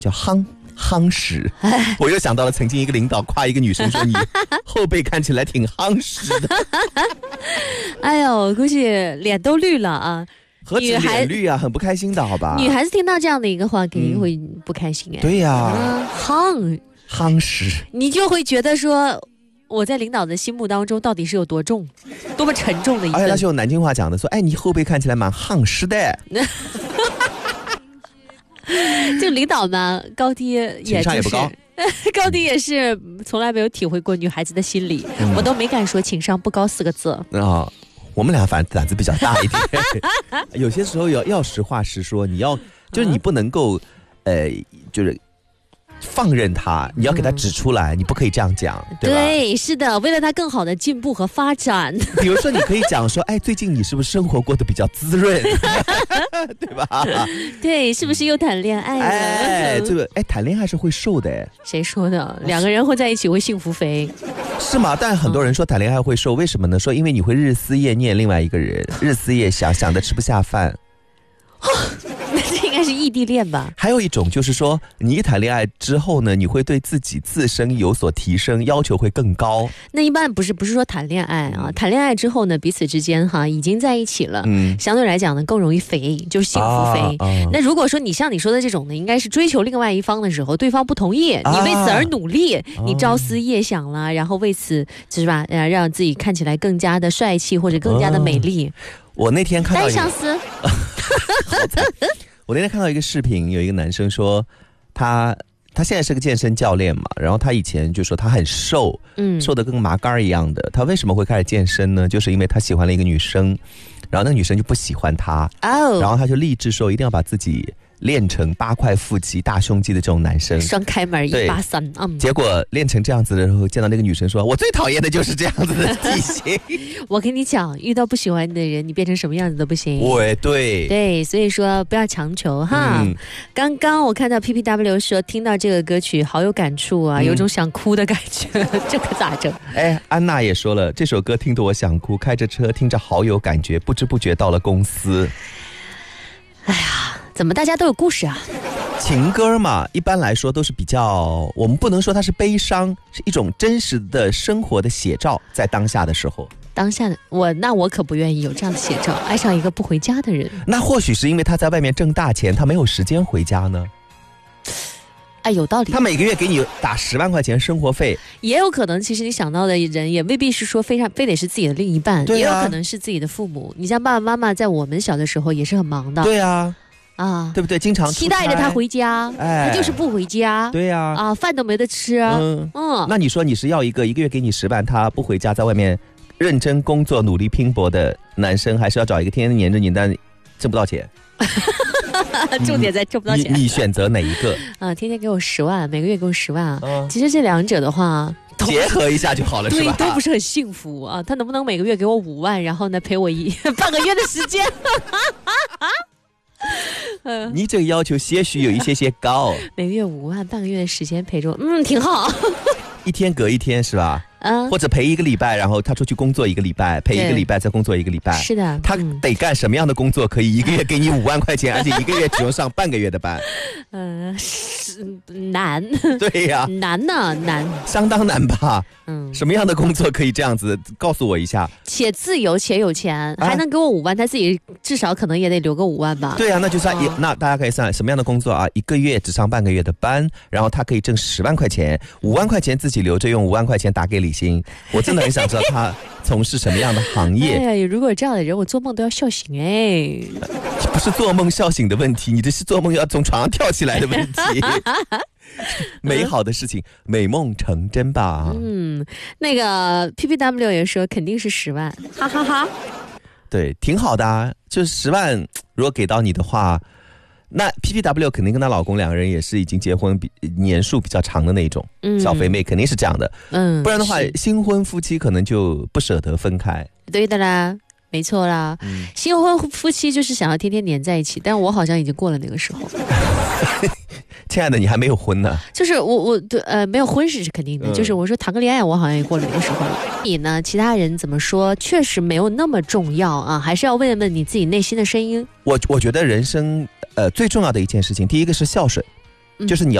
叫夯实。我又想到了曾经一个领导夸一个女生说你后背看起来挺夯实的。 哎呦，估计脸都绿了啊。 何止脸绿啊，很不开心的好吧。 女孩子听到这样的一个话肯定会不开心。 对呀，夯实， 你就会觉得说我在领导的心目当中到底是有多重，多么沉重的一份。 而且他是用南京话讲的，说哎你后背看起来蛮夯实的。 这个领导呢，高低情商也不高。 高低也是从来没有体会过女孩子的心理，我都没敢说情商不高4个字。 我们俩反正胆子比较大一点。有些时候要实话实说，你要就是你不能够就是放任他，你要给他指出来，你不可以这样讲，对吧？ 对，是的，为了他更好的进步和发展。 比如说你可以讲说哎最近你是不是生活过得比较滋润。对吧？ 对，是不是又谈恋爱了？ 哎，这个谈恋爱是会瘦的。 谁说的？2个人混在一起会幸福肥。 是吗？但很多人说谈恋爱会瘦，为什么呢？说因为你会日思夜念另外一个人，日思夜想，想得吃不下饭。 那这应该是异地恋吧。 还有一种就是说你一谈恋爱之后呢，你会对自己自身有所提升，要求会更高。 那一般不是说谈恋爱啊，谈恋爱之后呢，彼此之间已经在一起了，相对来讲呢更容易肥，就是幸福肥。那如果说你像你说的这种呢，应该是追求另外一方的时候，对方不同意，你为此而努力，你朝思夜想了，然后为此是吧，让自己看起来更加的帅气或者更加的美丽。 我那天看到单相思。 我那天看到一个视频，有一个男生说他现在是个健身教练嘛，然后他以前就说他很瘦，瘦得跟麻杆一样的。他为什么会开始健身呢？就是因为他喜欢了一个女生，然后那个女生就不喜欢他，然后他就立志说一定要把自己练成8块腹肌大胸肌的这种男生， 双开门183。 结果练成这样子的时候，见到那个女生说我最讨厌的就是这样子的体型。 我跟你讲，遇到不喜欢的人，你变成什么样子都不行。 对， 所以说不要强求哈。刚刚我看到 PPW 说听到这个歌曲好有感触啊，有种想哭的感觉。这可咋整？ 安娜也说了，这首歌听得我想哭，开着车听着好有感觉，不知不觉到了公司。 哎呀，怎么大家都有故事啊？ 情歌嘛，一般来说都是比较，我们不能说它是悲伤，是一种真实的生活的写照，在当下的时候。 当下的我可不愿意有这样的写照，爱上一个不回家的人。 那或许是因为他在外面挣大钱，他没有时间回家呢。 有道理。 他每个月给你打10万块钱生活费， 也有可能其实你想到的人也未必是说非得是自己的另一半，也有可能是自己的父母。你像爸爸妈妈在我们小的时候也是很忙的。 对啊， 对不对？经常期待着他回家，他就是不回家。 对呀， 饭都没得吃。 那你说你是要一个月给你10万，他不回家，在外面认真工作努力拼搏的男生，还是要找一个天天黏着你但挣不到钱？ 重点在挣不到钱。 你选择哪一个？ 天天给我10万，每个月给我10万。其实这两者的话结合一下就好了，是吧？ 对，都不是很幸福啊。他能不能每个月给我5万，然后呢陪我半个月的时间？ 你这个要求些许有一些高。 每个月5万，半个月的时间陪着我，挺好。 一天隔一天是吧？或者陪1个礼拜，然后他出去工作1个礼拜，陪1个礼拜，再工作1个礼拜。 是的。 他得干什么样的工作可以1个月给你5万块钱，而且1个月只用上半个月的班？ 难。 对呀， 难呢，难， 相当难吧？什么样的工作可以这样子？告诉我一下。 且自由且有钱，还能给我5万，他自己至少可能也得留个5万吧？ 对呀，那就算那大家可以算什么样的工作啊？1个月只上半个月的班，然后他可以挣10万块钱，5万块钱自己留着用，5万块钱打给李欣。我真的很想知道他从事什么样的行业。 哎呀，如果有这样的人，我做梦都要笑醒。 不是做梦笑醒的问题，你这是做梦要从床上跳起来的问题。美好的事情，美梦成真吧。 那个 PPW 也说肯定是10万，哈哈哈。 对，挺好的啊，就是10万，如果给到你的话，那 PPW 肯定跟她老公2个人也是已经结婚年数比较长的那种，小肥妹肯定是这样的。不然的话，新婚夫妻可能就不舍得分开。 对的啦。没错啦，新婚夫妻就是想要天天黏在一起，但我好像已经过了那个时候。 亲爱的，你还没有婚呢。 就是我没有婚是肯定的，就是我说谈个恋爱，我好像也过了那个时候了。你呢，其他人怎么说，确实没有那么重要啊，还是要问问你自己内心的声音。 我觉得人生最重要的一件事情，第一个是孝顺。 就是你